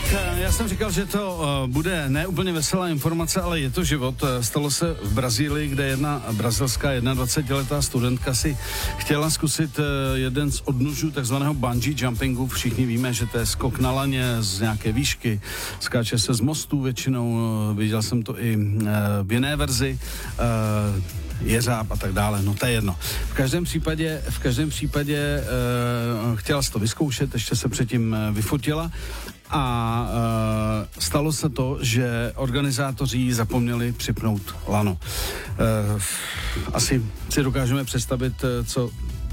Já jsem říkal, že to bude ne úplně veselá informace, ale je to život. Stalo se v Brazílii, kde jedna brazilská 21letá studentka si chtěla zkusit jeden z odnožů takzvaného bungee jumpingu. Všichni víme, že to je skok na laně z nějaké výšky. Skáče se z mostů většinou, viděl jsem to i v jiné verzi. Jeřáb a tak dále, no to je jedno. V každém případě chtěla si to vyzkoušet, ještě se předtím vyfotila a stalo se to, že organizátoři jí zapomněli připnout lano. Asi si dokážeme představit, co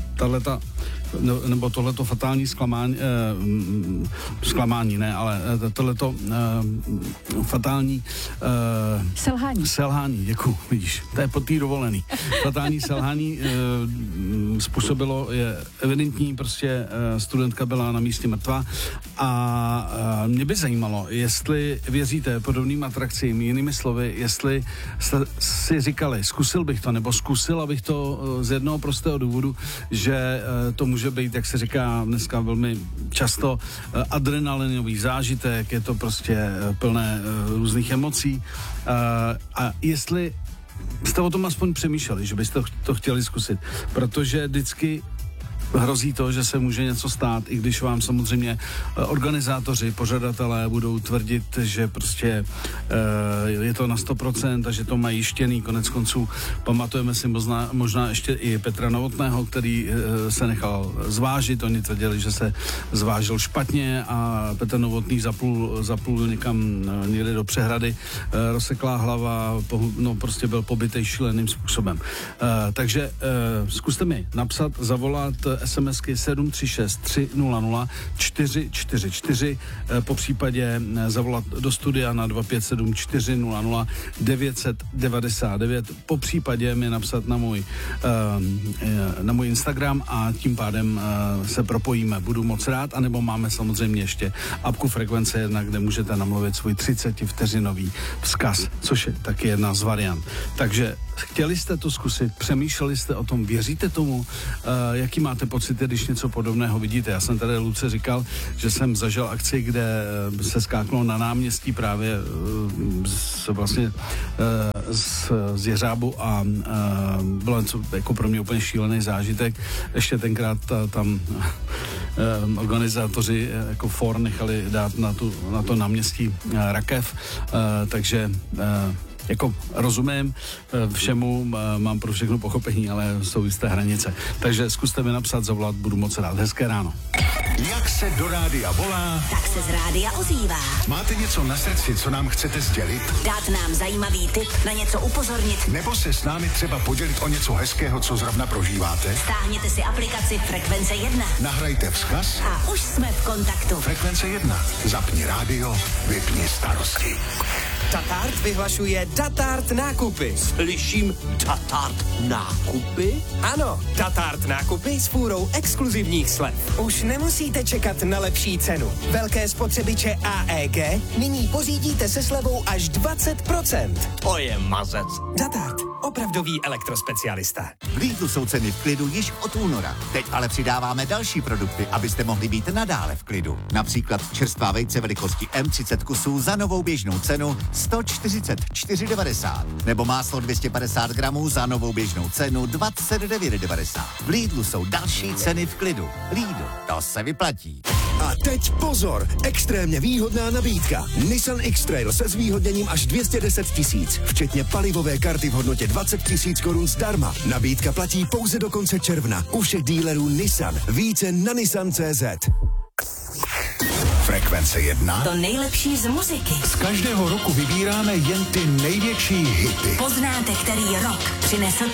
tohleto fatální zklamání, ne, ale tohleto fatální selhání, děkuju, vidíš, to je po té dovolený. Fatální selhání způsobilo, je evidentní, prostě studentka byla na místě mrtvá a mě by zajímalo, jestli věříte podobným atrakcím, jinými slovy, jestli jste si říkali, zkusil bych to, nebo zkusila bych to z jednoho prostého důvodu, že to může být, jak se říká dneska velmi často, adrenalinový zážitek, je to prostě plné různých emocí. A jestli jste o tom aspoň přemýšleli, že byste to chtěli zkusit, protože vždycky hrozí to, že se může něco stát, i když vám samozřejmě organizátoři, pořadatelé budou tvrdit, že prostě je to na 100% a že to mají jištěný. Konec konců pamatujeme si možná ještě i Petra Novotného, který se nechal zvážit. Oni tvrdili, že se zvážil špatně a Petr Novotný zaplul někam někde do přehrady, rozseklá hlava, prostě byl pobytej šíleným způsobem. Takže zkuste mi napsat, zavolat SMSky 736 300 444, po případě zavolat do studia na 257 400 999, po případě mi napsat na můj Instagram a tím pádem se propojíme. Budu moc rád, anebo máme samozřejmě ještě apku Frekvence 1, kde můžete namluvit svůj 30-vteřinový vzkaz, což je taky jedna z variant. Takže chtěli jste to zkusit, přemýšleli jste o tom, věříte tomu, jaký máte pocity, když něco podobného vidíte. Já jsem tady Luce říkal, že jsem zažil akci, kde se skáklo na náměstí právě z Jeřábu a bylo něco jako pro mě úplně šílený zážitek. Ještě tenkrát tam organizátoři jako for nechali dát na to náměstí rakev, takže jako rozumím všemu, mám pro všechno pochopení, ale jsou jisté hranice. Takže zkuste mi napsat, zavolat, budu moc rád. Hezké ráno. Jak se do rádia volá, tak se z rádia ozývá. Máte něco na srdci, co nám chcete sdělit? Dát nám zajímavý tip, na něco upozornit. Nebo se s námi třeba podělit o něco hezkého, co zrovna prožíváte? Stáhněte si aplikaci Frekvence 1. Nahrajte vzkaz a už jsme v kontaktu. Frekvence 1. Zapni rádio, vypni starosti. Tatart vyhlašuje Tatart nákupy. Slyším Tatart nákupy? Ano, Tatart nákupy s fůrou exkluzivních slev. Už nemusíte čekat na lepší cenu. Velké spotřebiče AEG nyní pořídíte se slevou až 20%. To je mazec. Tatart, opravdový elektrospecialista. V Lidlu jsou ceny v klidu již od února. Teď ale přidáváme další produkty, abyste mohli být nadále v klidu. Například čerstvá vejce velikosti M30 kusů za novou běžnou cenu 144,90. Nebo máslo 250 gramů za novou běžnou cenu 29,90. V Lidlu jsou další ceny v klidu. Lidl, to se vyplatí. A teď pozor, extrémně výhodná nabídka. Nissan X-Trail se zvýhodněním až 210 000, včetně palivové karty v hodnotě 20 000 korun zdarma. Nabídka platí pouze do konce června. U všech dílerů Nissan. Více na nissan.cz. Frekvence 1. To nejlepší z muziky. Z každého roku vybíráme jen ty největší hity. Poznáte, který rok přinesl